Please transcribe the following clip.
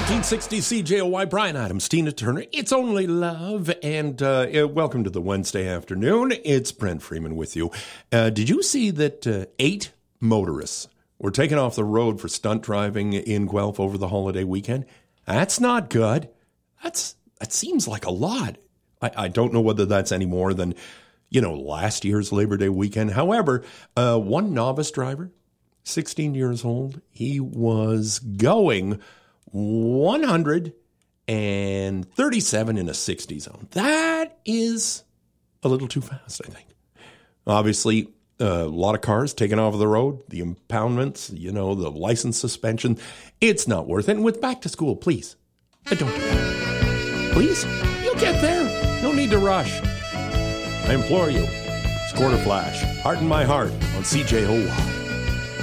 1360 CJOY, Brian Adams, Tina Turner. It's only love. And welcome to the Wednesday afternoon. It's Brent Freeman with you. Did you see that 8 motorists were taken off the road for stunt driving in Guelph over the holiday weekend? That's not good. That seems like a lot. I don't know whether that's any more than, last year's Labor Day weekend. However, one novice driver, 16 years old, he was going 137 in a 60 zone. That is a little too fast, I think. Obviously, a lot of cars taken off the road, the impoundments, the license suspension. It's not worth it. And with back to school, please, don't do that. Please, you'll get there. No need to rush. I implore you, score to flash. Heart in my heart on CJOY.